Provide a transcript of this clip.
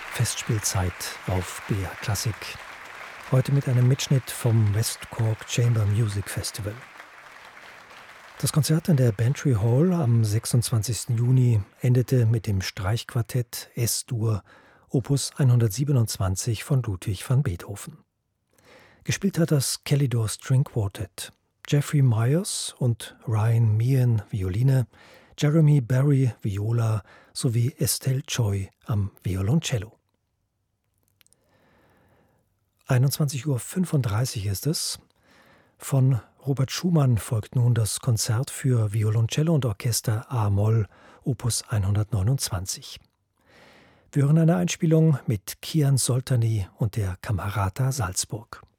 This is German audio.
Festspielzeit auf BR Klassik. Heute mit einem Mitschnitt vom West Cork Chamber Music Festival. Das Konzert in der Bantry Hall am 26. Juni endete mit dem Streichquartett S-Dur Opus 127 von Ludwig van Beethoven. Gespielt hat das Kalidor String Quartet. Jeffrey Myers und Ryan Meehan Violine, Jeremy Berry Viola sowie Estelle Choi am Violoncello. 21:35 Uhr ist es. Von Robert Schumann folgt nun das Konzert für Violoncello und Orchester a-Moll, Opus 129. Wir hören eine Einspielung mit Kian Soltani und der Camerata Salzburg.